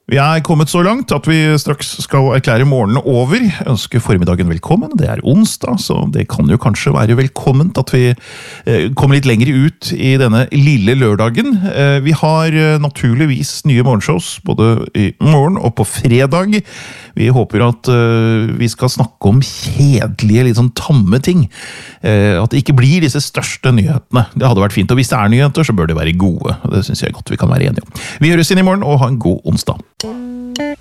Vi kommet så langt at vi straks skal erklære morgenen over, ønsker formiddagen velkommen. Det onsdag, så det kan jo kanskje være velkomment at vi kommer litt lenger ut i denne lille lørdagen. Vi har naturligvis nye morgenshows, både i morgen og på fredag. Vi håper at vi skal snakke om kjedelige, litt sånn tamme ting. At det ikke blir disse største nyhetene. Det hadde vært fint, og hvis det nyheter, så bør det være gode. Det synes jeg godt vi kan være enige om. Vi høres inn i morgen, og ha en god onsdag.